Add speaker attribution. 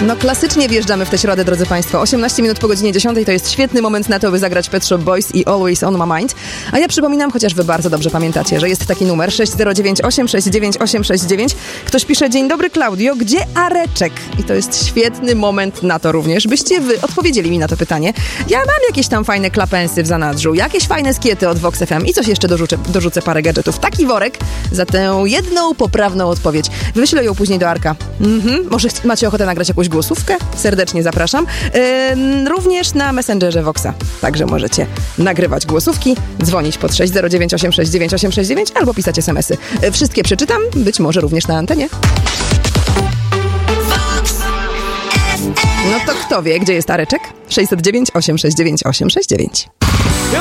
Speaker 1: No klasycznie wjeżdżamy w tę środę, drodzy Państwo. 18 minut po godzinie 10 to jest świetny moment na to, by zagrać Pet Shop Boys i Always on my mind. A ja przypominam, chociaż wy bardzo dobrze pamiętacie, że jest taki numer 609869869. Ktoś pisze: dzień dobry Klaudio, gdzie Areczek? I to jest świetny moment na to również, byście wy odpowiedzieli mi na to pytanie. Ja mam jakieś tam fajne klapensy w zanadrzu, jakieś fajne skiety od Vox FM i coś jeszcze dorzucę parę gadżetów. Taki worek za tę jedną poprawną odpowiedź. Wyślę ją później do Arka. Może macie ochotę nagrać jakąś głosówkę? Serdecznie zapraszam. Również na Messengerze Voxa. Także możecie nagrywać głosówki, dzwonić pod 609869869 albo pisać SMS-y. Wszystkie przeczytam, być może również na antenie. No to kto wie, gdzie jest Areczek? 609 869 869.